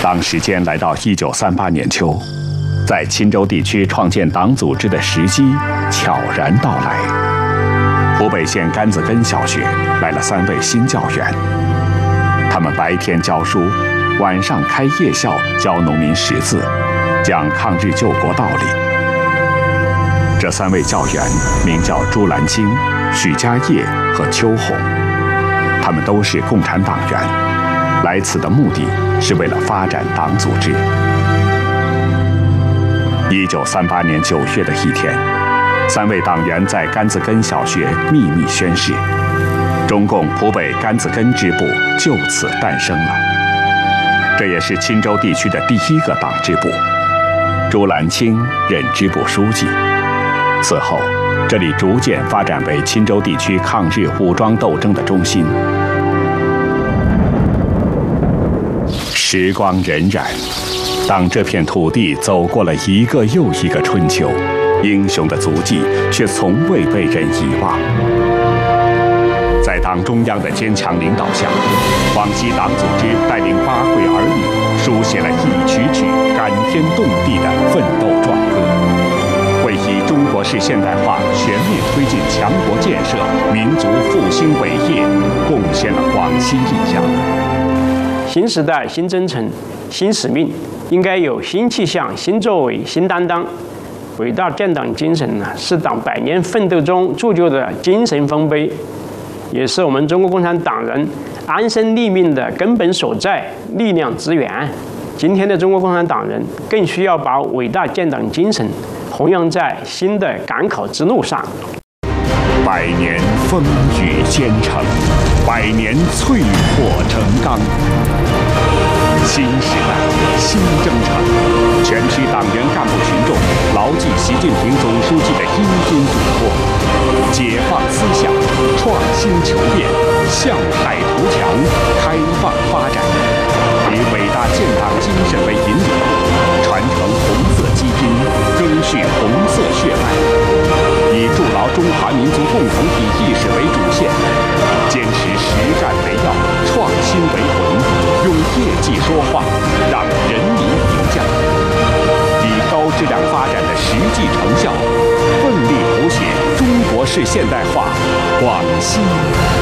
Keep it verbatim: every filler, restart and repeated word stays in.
当时间来到一九三八年秋，在钦州地区创建党组织的时机悄然到来。湖北县甘子根小学来了三位新教员，他们白天教书，晚上开夜校教农民识字，讲抗日救国道理。这三位教员名叫朱兰青、许家业和邱红，他们都是共产党员，来此的目的是为了发展党组织。一九三八年九月的一天，三位党员在甘子根小学秘密宣誓，中共湖北甘子根支部就此诞生了。这也是钦州地区的第一个党支部。朱兰青任支部书记。此后，这里逐渐发展为钦州地区抗日武装斗争的中心。时光荏苒，当这片土地走过了一个又一个春秋，英雄的足迹却从未被人遗忘。在党中央的坚强领导下，广西党组织带领八会儿女，书写了一曲曲感天动地的奋斗壮歌，为以中国式现代化全面推进强国建设、民族复兴伟业，贡献了广西一家。 新时代、新征程、新使命，应该有新气象、新作为、新担当。伟大建党精神呢，是党百年奋斗中铸就的精神丰碑，也是我们中国共产党人安身立命的根本所在、力量之源。今天的中国共产党人更需要把伟大建党精神弘扬在新的赶考之路上。 百年风雨兼程，百年淬火成钢。新时代，新征程，全区党员干部群众牢记习近平总书记的殷殷嘱托，解放思想，创新求变，向海图强，开放发展，以伟大建党精神为引领，传承红色基因，赓续红色血脉，以筑牢中华民族共同体意识为主线，坚持实干为要，创新为魂，用业绩说话，让人民评价，以高质量发展的实际成效，奋力谱写中国式现代化广西